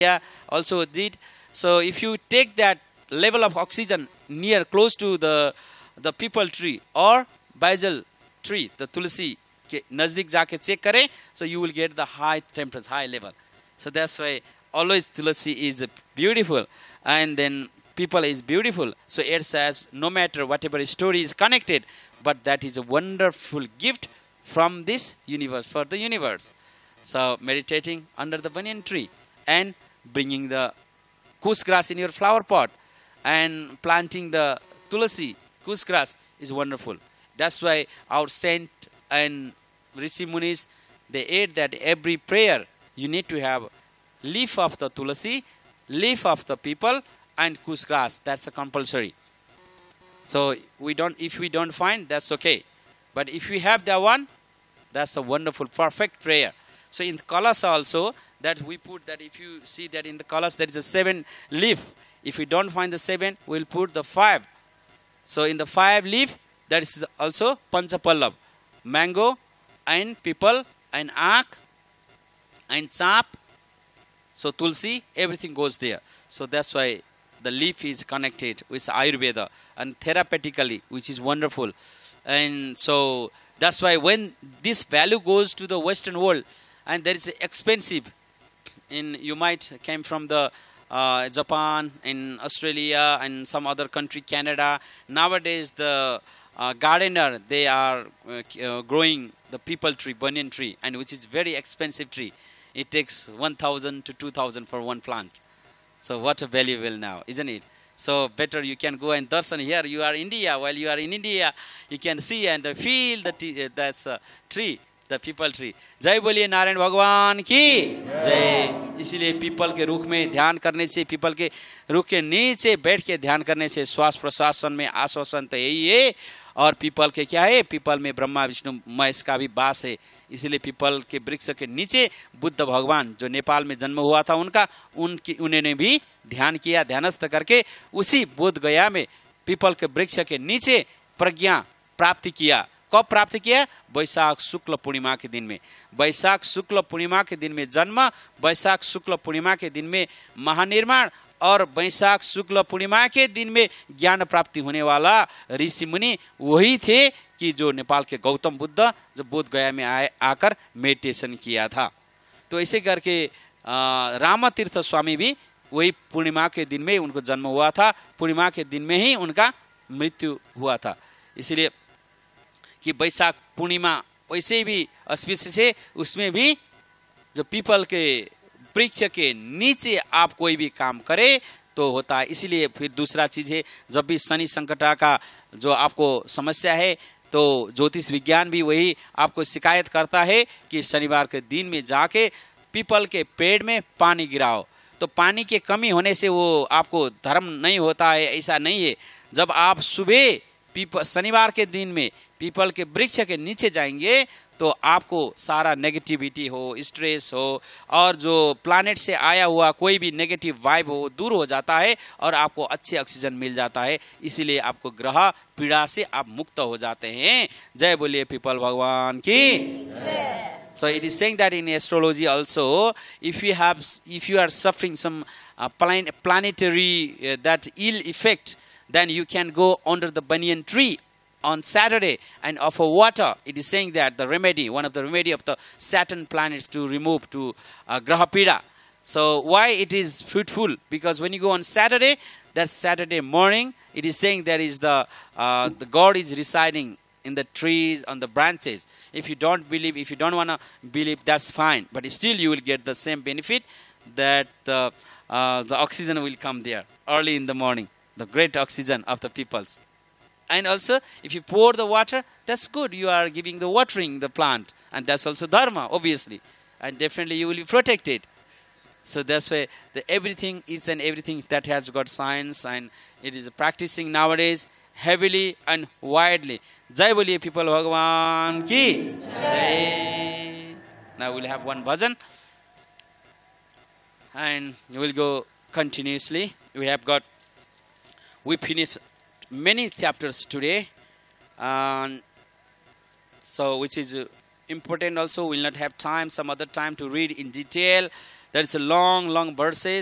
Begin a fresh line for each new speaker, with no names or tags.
Yeah, also did. So if you take that level of oxygen near close to the people tree or basil tree, the tulsi के नजदीक जाके check करें, so you will get the high temperature, high level. So that's why always tulsi is beautiful, and then people is beautiful. So it says no matter whatever story is connected, but that is a wonderful gift from this universe for the universe. So meditating under the banyan tree and bringing the kush grass in your flower pot and planting the tulsi kush grass is wonderful. That's why our saint and Rishi Munis, they ate that every prayer you need to have leaf of the tulsi, leaf of the people, and kush grass. That's a compulsory. So if we don't find, that's okay. But if we have that one, that's a wonderful, perfect prayer. So in Kalas also, that we put that, if you see that in the Kalas there is a 7 leaf. If we don't find the 7, we'll put the 5. So in the 5 leaf, that is also Panchapallab. Mango and people and aak and chap. So tulsi, everything goes there. So that's why the leaf is connected with Ayurveda and therapeutically, which is wonderful. And so that's why when this value goes to the Western world, and that is expensive, you might came from the Japan and Australia and some other country, Canada. Nowadays the gardener, they are growing the people tree, banyan tree, and which is very expensive tree. It takes 1,000 to 2,000 for one plant. So what a valuable now, isn't it? So better you can go and darshan here. You are India. While you are in India, you can see and feel that's tree, the people tree. जय बोलिए नारायण भगवान की जय. इसीलिए people के रुख में ध्यान करने से, पीपल के रुख के नीचे बैठ के ध्यान करने से श्वास प्रश्वासन में आश्वासन तो यही है. और पीपल के क्या है, पीपल में ब्रह्मा विष्णु महेश का भी वास है. इसीलिए पीपल के वृक्ष के नीचे बुद्ध भगवान जो नेपाल में जन्म हुआ था उन्होंने भी ध्यान किया. ध्यानस्थ करके उसी बोध गया में पीपल के वृक्ष के नीचे प्रज्ञा प्राप्त किया. कब प्राप्त किया? वैशाख शुक्ल पूर्णिमा के दिन में. वैशाख शुक्ल पूर्णिमा के दिन में जन्म, वैशाख शुक्ल पूर्णिमा के दिन में महानिर्माण, और वैशाख शुक्ल पूर्णिमा के दिन में ज्ञान प्राप्ति होने वाला ऋषि मुनि वही थे कि जो नेपाल के गौतम बुद्ध जो बोध गया में आकर मेडिटेशन किया था. तो ऐसे करके रामतीर्थ स्वामी भी वही पूर्णिमा के दिन में उनको जन्म हुआ था, पूर्णिमा के दिन में ही उनका मृत्यु हुआ था. इसलिए कि वैशाख पूर्णिमा वैसे भी ऑस्पिशियस है, उसमें भी जो पीपल के वृक्ष के नीचे आप कोई भी काम करे तो होता है. इसीलिए फिर दूसरा चीज है, जब भी शनि संकटा का जो आपको समस्या है तो ज्योतिष विज्ञान भी वही आपको शिकायत करता है कि शनिवार के दिन में जाके पीपल के पेड़ में पानी गिराओ. तो पानी की कमी होने से वो आपको धर्म नहीं होता है, ऐसा नहीं है. जब आप सुबह शनिवार के दिन में पीपल के वृक्ष के नीचे जाएंगे तो आपको सारा नेगेटिविटी हो, स्ट्रेस हो, और जो प्लैनेट से आया हुआ कोई भी नेगेटिव वाइब हो दूर हो जाता है और आपको अच्छे ऑक्सीजन मिल जाता है. इसीलिए आपको ग्रह पीड़ा से आप मुक्त हो जाते हैं. जय बोलिए पीपल भगवान की. So it is saying that in astrology also, if you are suffering some planetary that ill effect, then you can go under the banyan tree on Saturday and offer water. It is saying that the remedy, one of the remedy of the Saturn planets to remove to Graha Pida. So why it is fruitful? Because when you go on Saturday, that Saturday morning, it is saying there is the God is residing in the trees, on the branches. If you don't believe, if you don't want to believe, that's fine. But still you will get the same benefit that the oxygen will come there early in the morning, the great oxygen of the peoples. And also, if you pour the water, that's good. You are giving the watering the plant. And that's also dharma, obviously. And definitely you will be protected. So that's why everything is and everything that has got science, and it is practicing nowadays heavily and widely. Jai boliye people Bhagwan ki Jai. Now we'll have one bhajan. And we will go continuously. We finished many chapters today, so which is important also. We'll not have time some other time to read in detail. There is a long verses